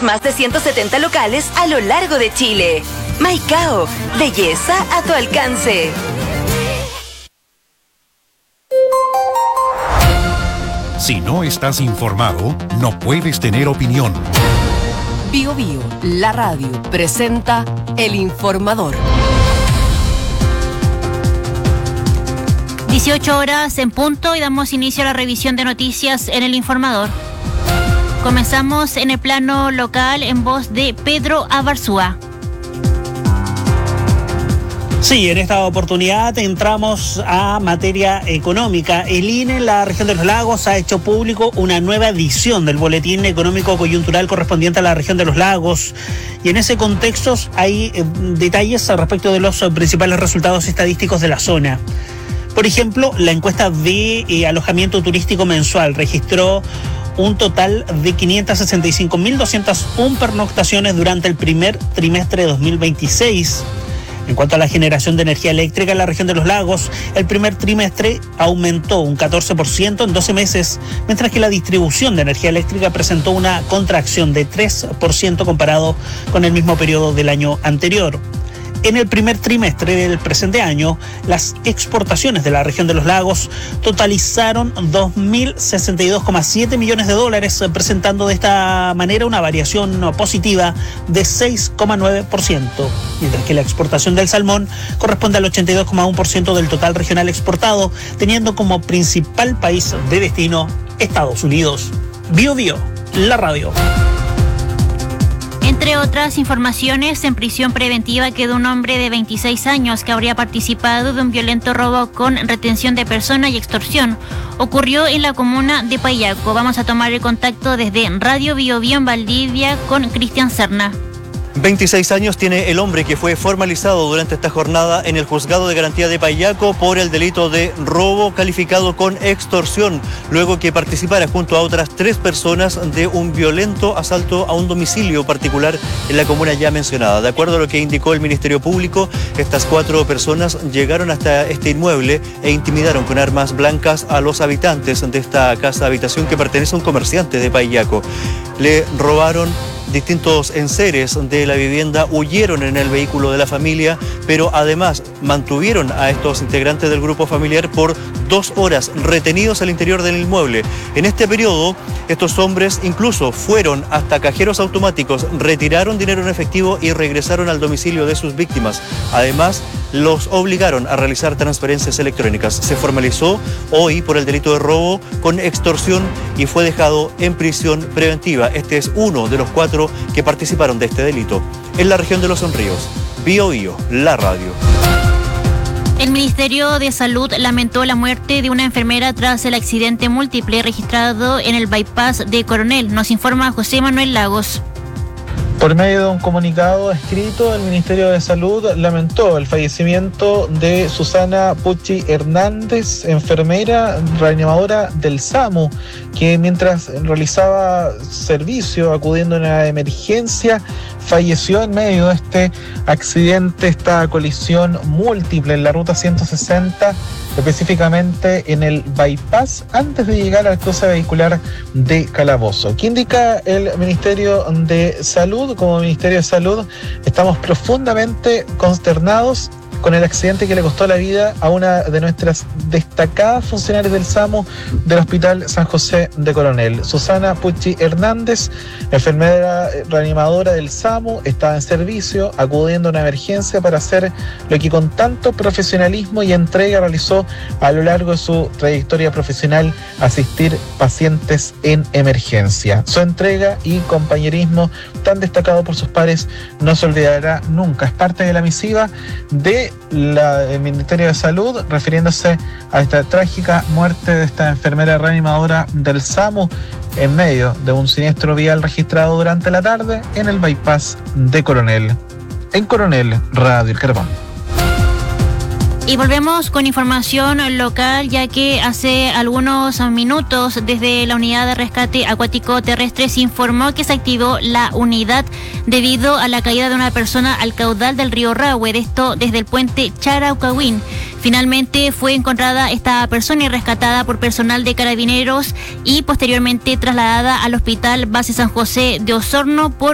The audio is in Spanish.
más de 170 locales a lo largo de Chile. Maicao, belleza a tu alcance. Si no estás informado, no puedes tener opinión. Bio Bio, la radio, presenta El Informador. 18 horas en punto y damos inicio a la revisión de noticias en El Informador. Comenzamos en el plano local en voz de Pedro Abarzúa. Sí, en esta oportunidad entramos a materia económica. El INE en la región de los lagos ha hecho público una nueva edición del boletín económico coyuntural correspondiente a la región de los lagos. Y en ese contexto hay detalles al respecto de los principales resultados estadísticos de la zona. Por ejemplo, la encuesta de alojamiento turístico mensual registró un total de 565.201 pernoctaciones durante el primer trimestre de 2026. En cuanto a la generación de energía eléctrica en la región de los lagos, el primer trimestre aumentó un 14% en 12 meses, mientras que la distribución de energía eléctrica presentó una contracción de 3% comparado con el mismo periodo del año anterior. En el primer trimestre del presente año, las exportaciones de la región de los lagos totalizaron $2.062,7 millones, presentando de esta manera una variación positiva de 6,9%, mientras que la exportación del salmón corresponde al 82,1% del total regional exportado, teniendo como principal país de destino Estados Unidos. Bio Bio, la radio. Entre otras informaciones, en prisión preventiva quedó un hombre de 26 años que habría participado de un violento robo con retención de persona y extorsión. Ocurrió en la comuna de Payaco. Vamos a tomar el contacto desde Radio Bio Bio en Valdivia con Cristian Serna. 26 años tiene el hombre que fue formalizado durante esta jornada en el Juzgado de Garantía de Payaco por el delito de robo calificado con extorsión, luego que participara junto a otras 3 personas de un violento asalto a un domicilio particular en la comuna ya mencionada. De acuerdo a lo que indicó el Ministerio Público, estas 4 personas llegaron hasta este inmueble e intimidaron con armas blancas a los habitantes de esta casa habitación que pertenece a un comerciante de Payaco. Le robaron distintos enseres de la vivienda, huyeron en el vehículo de la familia, pero además mantuvieron a estos integrantes del grupo familiar por 2 horas retenidos al interior del inmueble. En este periodo, estos hombres incluso fueron hasta cajeros automáticos, retiraron dinero en efectivo y regresaron al domicilio de sus víctimas. Además, los obligaron a realizar transferencias electrónicas. Se formalizó hoy por el delito de robo con extorsión y fue dejado en prisión preventiva. Este es uno de los 4 que participaron de este delito. En la región de Los Ríos, Bio Bio, la radio. El Ministerio de Salud lamentó la muerte de una enfermera tras el accidente múltiple registrado en el bypass de Coronel. Nos informa José Manuel Lagos. Por medio de un comunicado escrito, el Ministerio de Salud lamentó el fallecimiento de Susana Pucci Hernández, enfermera reanimadora del SAMU, que mientras realizaba servicio acudiendo a una emergencia, falleció en medio de este accidente, esta colisión múltiple en la ruta 160, específicamente en el bypass antes de llegar al cruce vehicular de Calabozo. ¿Qué indica el Ministerio de Salud? Como Ministerio de Salud estamos profundamente consternados con el accidente que le costó la vida a una de nuestras destacadas funcionarias del SAMU del Hospital San José de Coronel. Susana Pucci Hernández, enfermera reanimadora del SAMU, estaba en servicio acudiendo a una emergencia para hacer lo que con tanto profesionalismo y entrega realizó a lo largo de su trayectoria profesional, asistir pacientes en emergencia. Su entrega y compañerismo tan destacado por sus pares no se olvidará nunca. Es parte de la misiva del Ministerio de Salud refiriéndose a esta trágica muerte de esta enfermera reanimadora del SAMU en medio de un siniestro vial registrado durante la tarde en el bypass de Coronel. En Coronel, Radio El Carbón. Y volvemos con información local, ya que hace algunos minutos desde la unidad de rescate acuático terrestre se informó que se activó la unidad debido a la caída de una persona al caudal del río Rahue, esto desde el puente Charaucahuín. Finalmente fue encontrada esta persona y rescatada por personal de Carabineros y posteriormente trasladada al Hospital Base San José de Osorno por